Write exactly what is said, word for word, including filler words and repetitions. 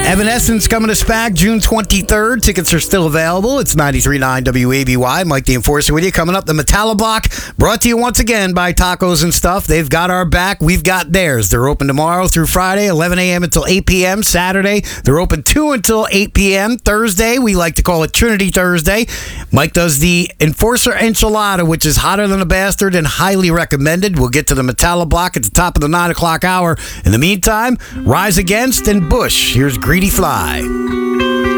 Evanescence coming to SPAC June twenty-third. Tickets are still available. It's ninety-three point nine W A B Y. Mike the Enforcer with you. Coming up, the Metalla Block, brought to you once again by Tacos and Stuff. They've got our back. We've got theirs. They're open tomorrow through Friday, eleven a.m. until eight p.m. Saturday, they're open two until eight p.m. Thursday, we like to call it Trinity Thursday. Mike does the Enforcer Enchilada, which is hotter than a bastard and highly recommended. We'll get to the Metalla Block at the top of the nine o'clock hour. In the meantime, Rise Against and Bush. Here's Greedy Fly.